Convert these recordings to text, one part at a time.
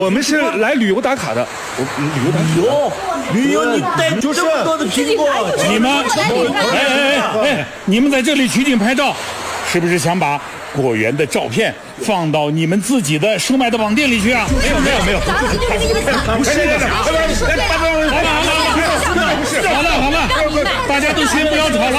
我们是来旅游打卡的。 旅游，你带这么多的苹果， 你们，你们在这里取景拍照，是不是想把果园的照片放到你们自己的收买的网店里去啊？没有，不是的，好了，大家都先不要吵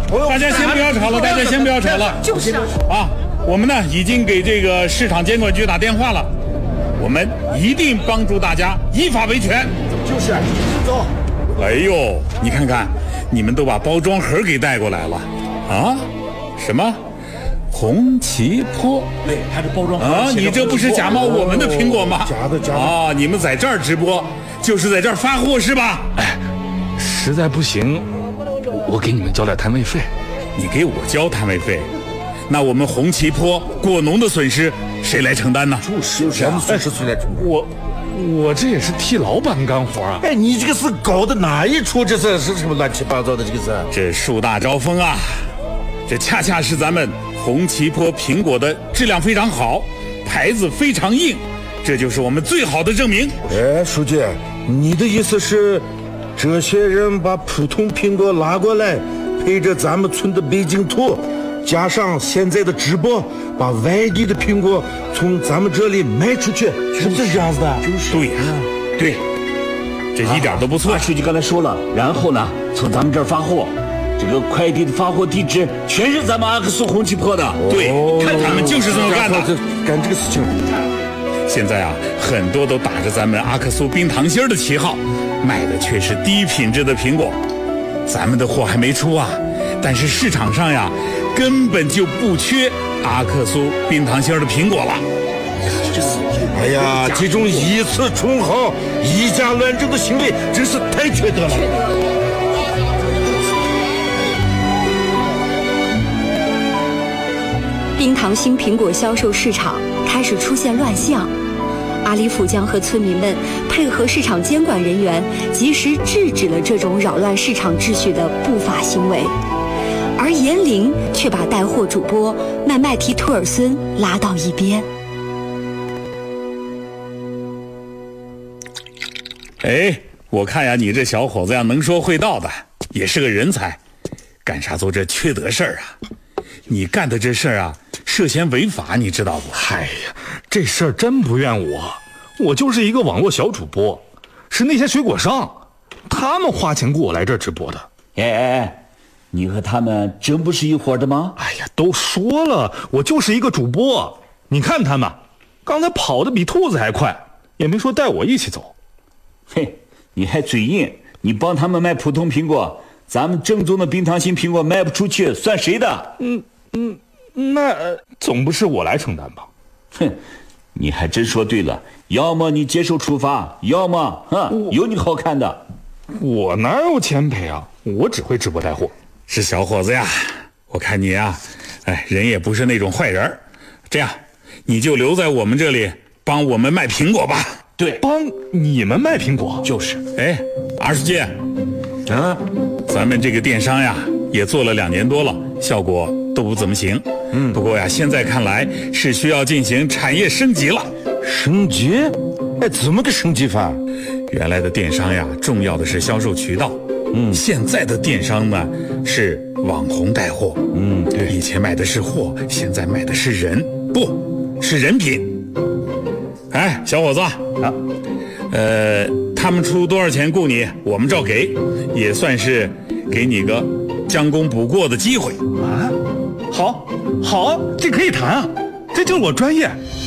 了，就是啊，我们呢已经给这个市场监管局打电话了。我们一定帮助大家依法维权。 就是走。 哎呦，你看看，你们都把包装盒给带过来了啊？什么？红旗坡？ 对，还是包装盒啊？你这不是假冒我们的苹果吗？ 假的啊！你们在这儿直播，就是在这儿发货是吧？ 哎，实在不行，我给你们交点摊位费。 你给我交摊位费？那我们红旗坡果农的损失谁来承担呢？ 就是损失谁来承担？ 我这也是替老板干活啊！ 哎，你这个是搞的哪一出？这是什么乱七八糟的？这个是？ 这树大招风啊！这恰恰是咱们红旗坡苹果的质量非常好，牌子非常硬，这就是我们最好的证明。 哎，书记，你的意思是，这些人把普通苹果拉过来，配着咱们村的北京土，加上现在的直播，把外地的苹果从咱们这里卖出去，是不是这样子的？ 对呀，对，这一点都不错。 书记刚才说了，然后呢，从咱们这儿发货，这个快递的发货地址全是咱们阿克苏红旗坡的。 对，看他们就是这么干的， 干这个事情。 现在啊，很多都打着咱们阿克苏冰糖心儿的旗号，卖的却是低品质的苹果。咱们的货还没出啊，但是市场上呀，根本就不缺阿克苏冰糖心儿的苹果了。 哎呀，这种以次充好、以假乱真的行为真是太缺德了。 冰糖心苹果销售市场开始出现乱象，阿里甫江和村民们配合市场监管人员，及时制止了这种扰乱市场秩序的不法行为，而严玲却把带货主播麦麦提图尔孙拉到一边。 哎，我看呀，你这小伙子呀，能说会道的，也是个人才，干啥做这缺德事儿啊？你干的这事儿啊，涉嫌违法，你知道不？ 哎呀，这事儿真不怨我就是一个网络小主播，是那些水果商，他们花钱雇我来这儿直播的。 哎，你和他们真不是一伙的吗？ 哎呀，都说了，我就是一个主播。你看他们，刚才跑得比兔子还快，也没说带我一起走。 嘿，你还嘴硬，你帮他们卖普通苹果，咱们正宗的冰糖心苹果卖不出去，算谁的？ 那总不是我来承担吧？ 哼，你还真说对了，要么你接受处罚，要么有你好看的。 我哪有钱赔啊？我只会直播带货。 是小伙子呀，我看你呀，哎，人也不是那种坏人，这样你就留在我们这里帮我们卖苹果吧。 对， 帮你们卖苹果？ 就是。 哎，二书记，咱们这个电商呀也做了2年多了，效果都不怎么行。不过呀，现在看来是需要进行产业升级了。 升级？哎，怎么个升级法？ 原来的电商呀，重要的是销售渠道。现在的电商呢是网红带货。对，以前卖的是货，现在卖的是人，不是人品。哎，小伙子啊，他们出多少钱雇你，我们照给，也算是给你个将功补过的机会啊。好啊，这可以谈啊，这就是我专业。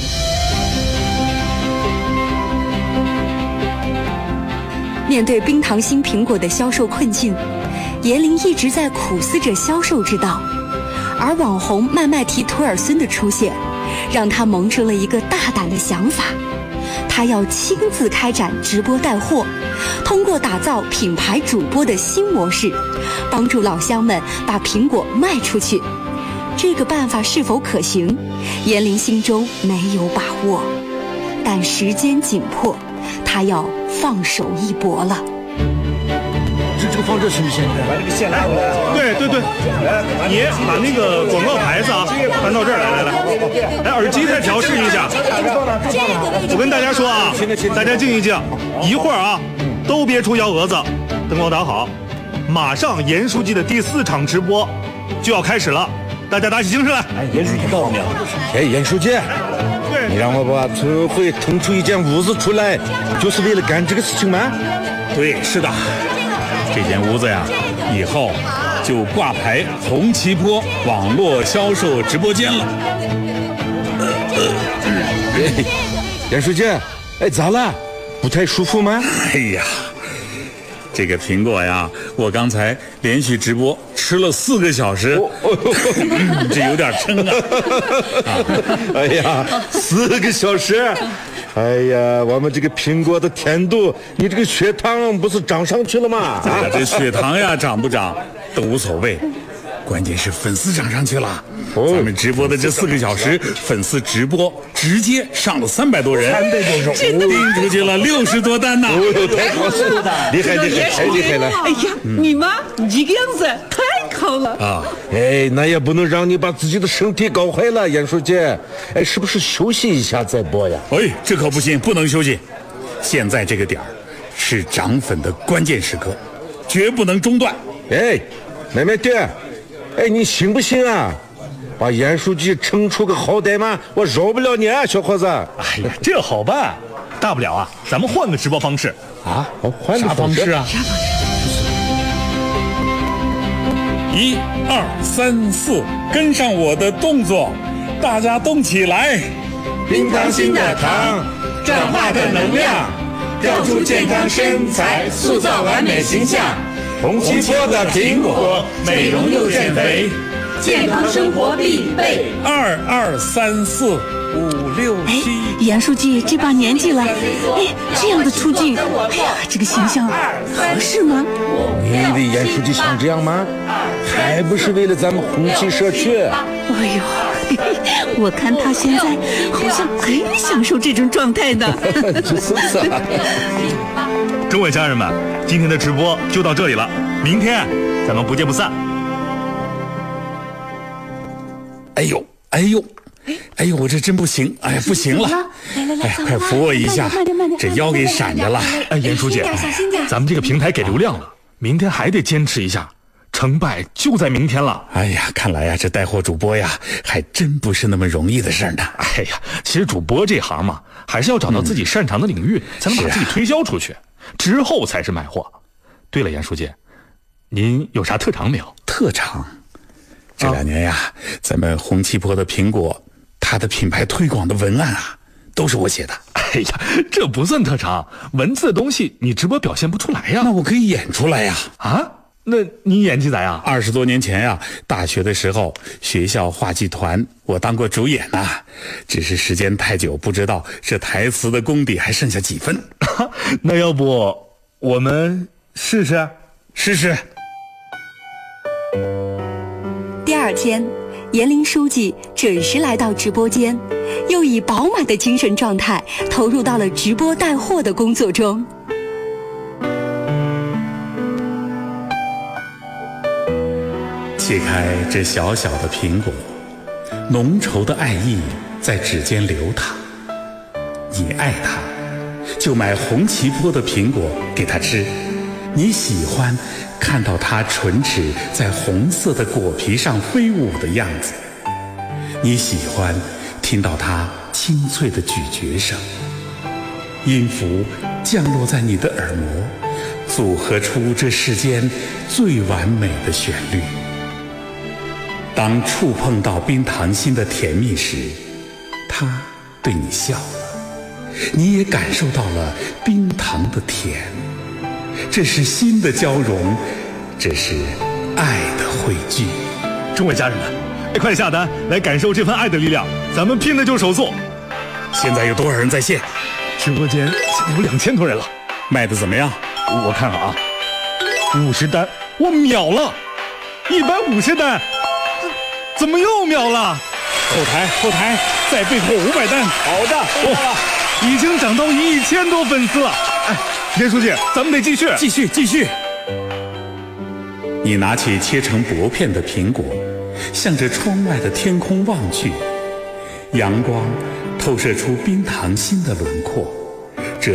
面对冰糖心苹果的销售困境，严玲一直在苦思着销售之道，而网红麦麦提图尔孙的出现，让他萌生了一个大胆的想法，他要亲自开展直播带货，通过打造品牌主播的新模式，帮助老乡们把苹果卖出去。这个办法是否可行，严玲心中没有把握，但时间紧迫，他要放手一搏了。 这个放这行不行？ 把这个线拿过来。 对，你把那个广告牌子啊搬到这儿来，来，耳机再调试一下。我跟大家说啊，大家静一静，一会儿啊，都别出幺蛾子，灯光打好，马上严书记的第4场直播就要开始了，大家打起精神来。 哎，严书记到了没有？ 哎，严书记， 对， 你让我把村会腾出一间屋子出来，就是为了干这个事情吗？ 对，是的，这间屋子呀，以后就挂牌红旗坡网络销售直播间了。 严书记，哎，咋了？不太舒服吗？ 哎呀，这个苹果呀，我刚才连续直播吃了4个小时，这有点撑啊。 哎呀，4个小时！哎呀，我们这个苹果的甜度，你这个血糖不是涨上去了吗？ 哎呀，这血糖呀涨不涨都无所谓，关键是粉丝涨上去了。咱们直播的这4个小时，粉丝直播直接上了300多人，300多手，订出去了60多单呢。 太好了，厉害，太厉害了！ 哎呀，你们这个样子太好了啊！ 哎，那也不能让你把自己的身体搞坏了，严书记。哎，是不是休息一下再播呀？ 哎，这可不行，不能休息。现在这个点儿是涨粉的关键时刻，绝不能中断。 哎，妹妹爹，哎，你信不信啊？把严书记撑出个好歹嘛，我饶不了你啊，小伙子！ 哎呀，这好办，大不了啊，咱们换个直播方式啊，换个方式啊！1、2、3、4，跟上我的动作，大家动起来！ 冰糖心的糖，转化的能量，调出健康身材，塑造完美形象。红旗坡的苹果，美容又减肥。 健康生活必备。 2、2、3、4、5、6、7。 严书记这把年纪了，哎，这样的出镜，哎呀，这个形象合适吗？ 你以为严书记想这样吗？还不是为了咱们红旗社区。 哎呦，我看他现在好像很享受这种状态的。 就是啊。 诸位家人们，今天的直播就到这里了，明天咱们不见不散。 哎呦，我这真不行，哎呀，不行了！哎呀，快扶我一下，这腰给闪着了。 哎，严书记，咱们这个平台给流量了，明天还得坚持一下，成败就在明天了。 哎呀，看来呀，这带货主播呀，还真不是那么容易的事呢。 哎呀，其实主播这行嘛，还是要找到自己擅长的领域，才能把自己推销出去，之后才是卖货。对了，严书记，您有啥特长没有？ 特长？这2年呀，咱们红旗坡的苹果，它的品牌推广的文案啊，都是我写的。 哎呀，这不算特长，文字的东西你直播表现不出来呀。 那我可以演出来呀。 啊？那你演技咋样 ？20多年前呀，大学的时候，学校话剧团我当过主演呐，只是时间太久，不知道这台词的功底还剩下几分。 那要不我们试试？ 试试。 第2天，严林书记准时来到直播间，又以饱满的精神状态投入到了直播带货的工作中。 切开这小小的苹果，浓稠的爱意在指尖流淌。你爱它，就买红旗坡的苹果给它吃。你喜欢看到它唇齿在红色的果皮上飞舞的样子，你喜欢听到它清脆的咀嚼声，音符降落在你的耳膜，组合出这世间最完美的旋律。当触碰到冰糖心的甜蜜时，它对你笑了，你也感受到了冰糖的甜。这是心的交融，这是爱的汇聚。 诸位家人们，快下单来感受这份爱的力量，咱们拼的就是手速。 现在有多少人在线？ 直播间有2000多人了。 卖的怎么样？ 我看看啊，50单，我秒了，150单，怎么又秒了？ 后台再备货500单。 好的， 已经涨到1000多粉丝了。哎，严书记，咱们得继续。 你拿起切成薄片的苹果，向着窗外的天空望去，阳光透射出冰糖心的轮廓。